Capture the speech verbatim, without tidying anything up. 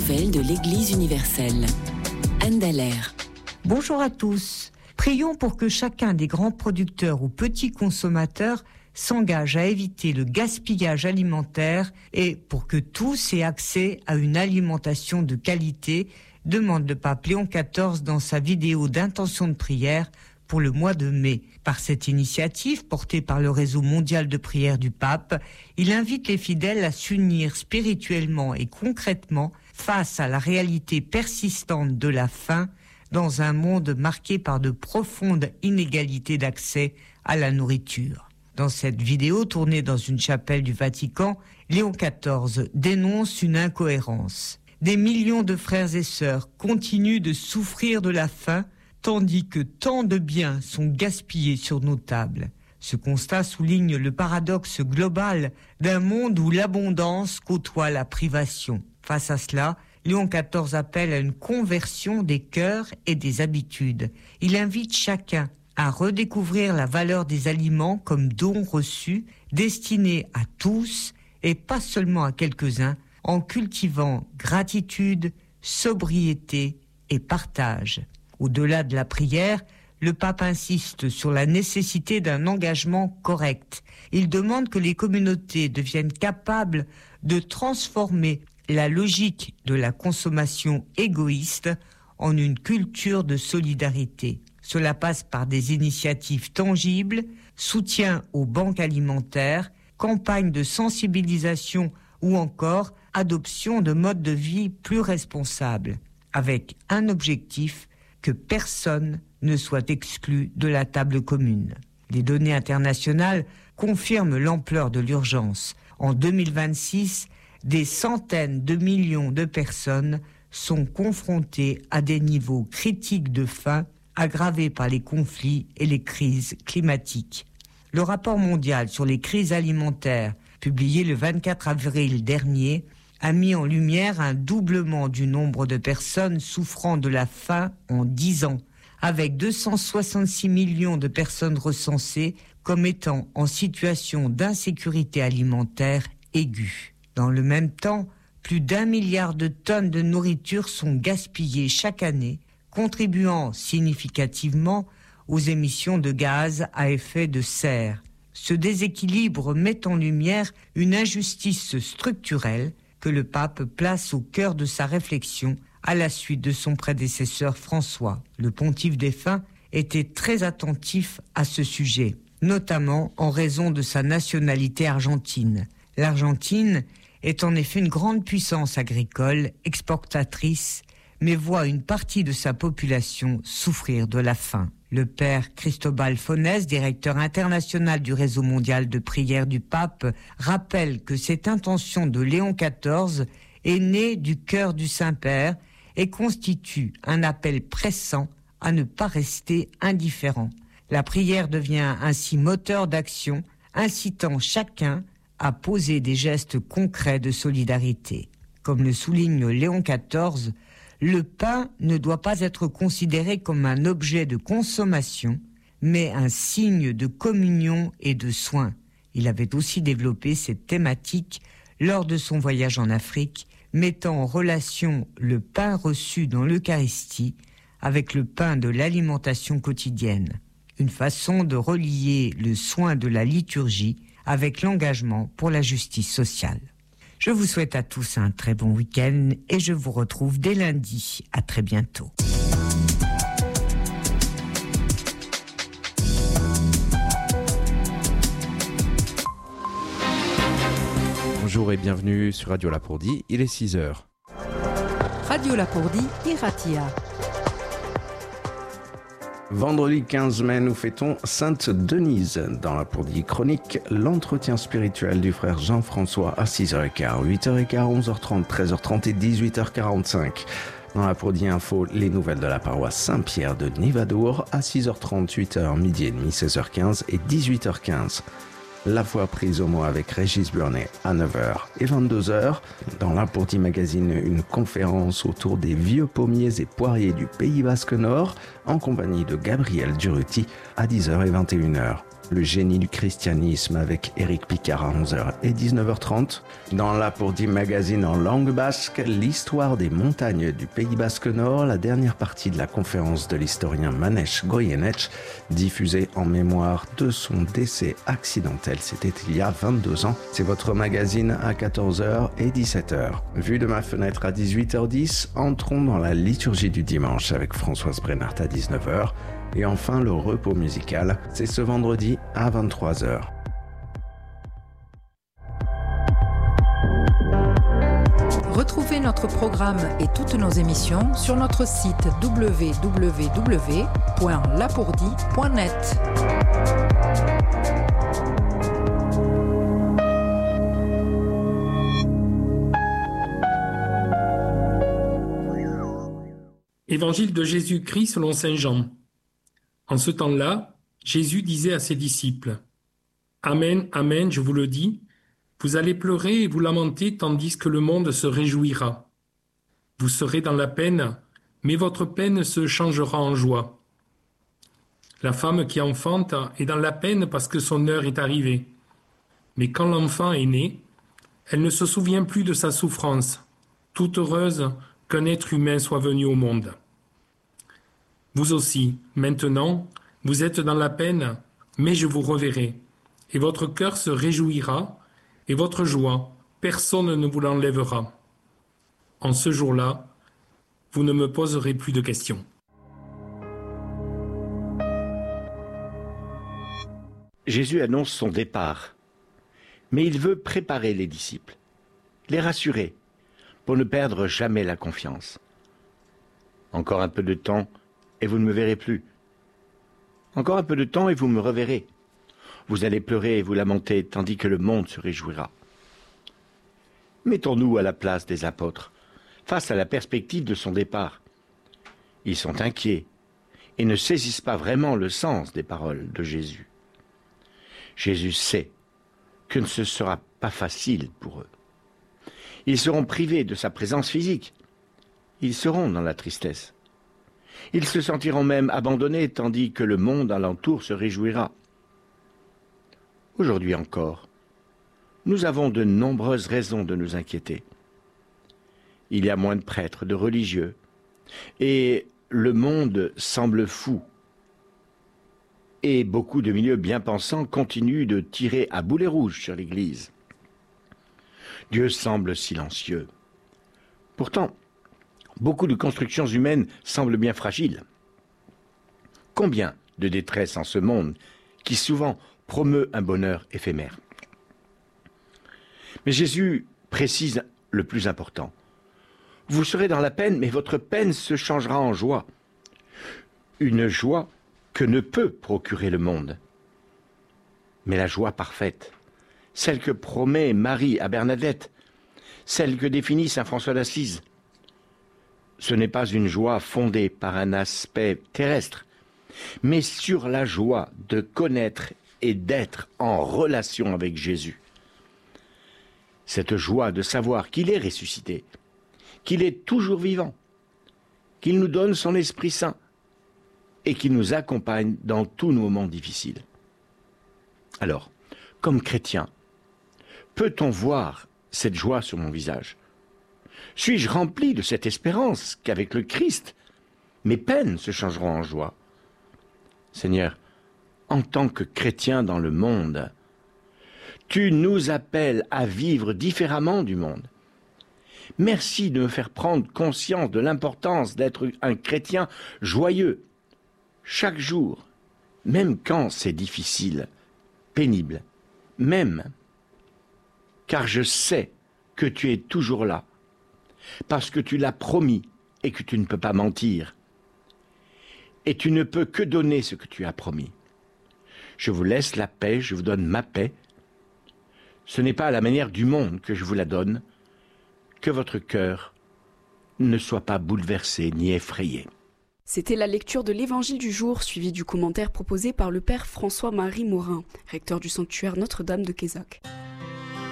nouvelles de l'Église universelle. Anne Dallaire. Bonjour à tous. Prions pour que chacun des grands producteurs ou petits consommateurs s'engage à éviter le gaspillage alimentaire et pour que tous aient accès à une alimentation de qualité, demande le pape Léon quatorze dans sa vidéo d'intention de prière pour le mois de mai. Par cette initiative, portée par le réseau mondial de prière du pape, il invite les fidèles à s'unir spirituellement et concrètement face à la réalité persistante de la faim dans un monde marqué par de profondes inégalités d'accès à la nourriture. Dans cette vidéo tournée dans une chapelle du Vatican, Léon quatorze dénonce une incohérence. Des millions de frères et sœurs continuent de souffrir de la faim tandis que tant de biens sont gaspillés sur nos tables. Ce constat souligne le paradoxe global d'un monde où l'abondance côtoie la privation. Face à cela, Léon quatorze appelle à une conversion des cœurs et des habitudes. Il invite chacun à redécouvrir la valeur des aliments comme dons reçus, destinés à tous et pas seulement à quelques-uns, en cultivant gratitude, sobriété et partage. Au-delà de la prière, le pape insiste sur la nécessité d'un engagement correct. Il demande que les communautés deviennent capables de transformer la logique de la consommation égoïste en une culture de solidarité. Cela passe par des initiatives tangibles, soutien aux banques alimentaires, campagnes de sensibilisation ou encore adoption de modes de vie plus responsables, avec un objectif, que personne ne soit exclu de la table commune. Les données internationales confirment l'ampleur de l'urgence. En deux mille vingt-six, des centaines de millions de personnes sont confrontées à des niveaux critiques de faim aggravés par les conflits et les crises climatiques. Le rapport mondial sur les crises alimentaires, publié le vingt-quatre avril dernier, a mis en lumière un doublement du nombre de personnes souffrant de la faim en dix ans, avec deux cent soixante-six millions de personnes recensées comme étant en situation d'insécurité alimentaire aiguë. Dans le même temps, plus d'un milliard de tonnes de nourriture sont gaspillées chaque année, contribuant significativement aux émissions de gaz à effet de serre. Ce déséquilibre met en lumière une injustice structurelle que le pape place au cœur de sa réflexion à la suite de son prédécesseur François. Le pontife défunt était très attentif à ce sujet, notamment en raison de sa nationalité argentine. L'Argentine est en effet une grande puissance agricole, exportatrice, mais voit une partie de sa population souffrir de la faim. Le père Cristobal Fonès, directeur international du réseau mondial de prière du pape, rappelle que cette intention de Léon quatorze est née du cœur du Saint-Père et constitue un appel pressant à ne pas rester indifférent. La prière devient ainsi moteur d'action, incitant chacun à poser des gestes concrets de solidarité. Comme le souligne Léon quatorze, le pain ne doit pas être considéré comme un objet de consommation, mais un signe de communion et de soin. Il avait aussi développé cette thématique lors de son voyage en Afrique, mettant en relation le pain reçu dans l'Eucharistie avec le pain de l'alimentation quotidienne. Une façon de relier le soin de la liturgie avec l'engagement pour la justice sociale. Je vous souhaite à tous un très bon week-end et je vous retrouve dès lundi. À très bientôt. Bonjour et bienvenue sur Radio Lapourdie, il est six heures. Radio Lapourdie, Iratia. Vendredi quinze mai, nous fêtons Sainte Denise. Dans la Lapourdie chronique, l'entretien spirituel du frère Jean-François à six heures quinze, huit heures quinze, onze heures trente, treize heures trente et dix-huit heures quarante-cinq. Dans la Lapourdie Info, les nouvelles de la paroisse Saint-Pierre de Nivadour à six heures trente, huit heures, midi et demi, seize heures quinze et dix-huit heures quinze. La foi prise au mot avec Régis Burnet à neuf heures et vingt-deux heures. Dans la Lapourdie Magazine, une conférence autour des vieux pommiers et poiriers du Pays Basque Nord en compagnie de Gabriel Duruti à dix heures et vingt et une heures. Le génie du christianisme avec Éric Picard à onze heures et dix-neuf heures trente. Dans l'Apourdi Magazine en langue basque, l'histoire des montagnes du Pays Basque Nord, la dernière partie de la conférence de l'historien Manèche Goyeneche, diffusée en mémoire de son décès accidentel. C'était il y a vingt-deux ans. C'est votre magazine à quatorze heures et dix-sept heures. Vue de ma fenêtre à dix-huit heures dix, entrons dans la liturgie du dimanche avec Françoise Brennart à dix-neuf heures. Et enfin, le repos musical, c'est ce vendredi à vingt-trois heures. Retrouvez notre programme et toutes nos émissions sur notre site w w w point lapourdi point net. Évangile de Jésus-Christ selon saint Jean. En ce temps-là, Jésus disait à ses disciples : « Amen, amen, je vous le dis, vous allez pleurer et vous lamenter tandis que le monde se réjouira. Vous serez dans la peine, mais votre peine se changera en joie. La femme qui enfante est dans la peine parce que son heure est arrivée. Mais quand l'enfant est né, elle ne se souvient plus de sa souffrance, toute heureuse qu'un être humain soit venu au monde. Vous aussi, maintenant, vous êtes dans la peine, mais je vous reverrai, et votre cœur se réjouira, et votre joie, personne ne vous l'enlèvera. En ce jour-là, vous ne me poserez plus de questions. » Jésus annonce son départ, mais il veut préparer les disciples, les rassurer, pour ne perdre jamais la confiance. Encore un peu de temps, et vous ne me verrez plus. Encore un peu de temps, et vous me reverrez. Vous allez pleurer et vous lamenter, tandis que le monde se réjouira. Mettons-nous à la place des apôtres, face à la perspective de son départ. Ils sont inquiets et ne saisissent pas vraiment le sens des paroles de Jésus. Jésus sait que ce ne sera pas facile pour eux. Ils seront privés de sa présence physique. Ils seront dans la tristesse. Ils se sentiront même abandonnés, tandis que le monde alentour se réjouira. Aujourd'hui encore, nous avons de nombreuses raisons de nous inquiéter. Il y a moins de prêtres, de religieux, et le monde semble fou. Et beaucoup de milieux bien pensants continuent de tirer à boulet rouge sur l'Église. Dieu semble silencieux. Pourtant, beaucoup de constructions humaines semblent bien fragiles. Combien de détresse en ce monde qui souvent promeut un bonheur éphémère. Mais Jésus précise le plus important. Vous serez dans la peine, mais votre peine se changera en joie. Une joie que ne peut procurer le monde. Mais la joie parfaite, celle que promet Marie à Bernadette, celle que définit saint François d'Assise, ce n'est pas une joie fondée par un aspect terrestre, mais sur la joie de connaître et d'être en relation avec Jésus. Cette joie de savoir qu'il est ressuscité, qu'il est toujours vivant, qu'il nous donne son Esprit Saint et qu'il nous accompagne dans tous nos moments difficiles. Alors, comme chrétien, peut-on voir cette joie sur mon visage ? Suis-je rempli de cette espérance qu'avec le Christ, mes peines se changeront en joie ? Seigneur, en tant que chrétien dans le monde, tu nous appelles à vivre différemment du monde. Merci de me faire prendre conscience de l'importance d'être un chrétien joyeux, chaque jour, même quand c'est difficile, pénible, même, car je sais que tu es toujours là, parce que tu l'as promis et que tu ne peux pas mentir. Et tu ne peux que donner ce que tu as promis. Je vous laisse la paix, je vous donne ma paix. Ce n'est pas à la manière du monde que je vous la donne, que votre cœur ne soit pas bouleversé ni effrayé. C'était la lecture de l'Évangile du jour, suivi du commentaire proposé par le père François-Marie Morin, recteur du sanctuaire Notre-Dame de Quézac.